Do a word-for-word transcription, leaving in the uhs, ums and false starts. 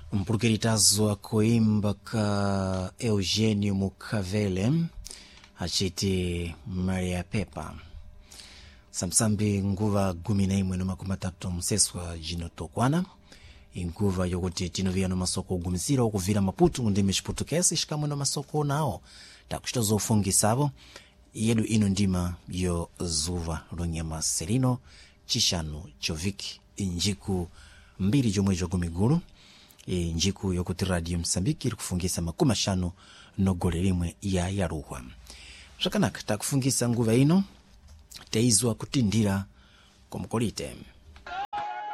mpulukiritazo akuimba ka Eugênio Mukavele achiti Maria Pepa samsambi nguva gumi na imwe makumi atatu mseswa jino tokwana inguva yokuti tinovia no masoko ogumizira okuvira Maputo ndime chiputukesi shikamwe no masoko nao takushita zofungisavo yedu ino ndima yo zuva lonyama serino chishanu choviki injiku mbiri jomwe jogumiguru e njiku yokuti Radio Msambiki kufungisa makumi ashanu no gole limwe ya yaruhwa zvakanaka takufungisa nguva ino teizwa kutindira komukolite.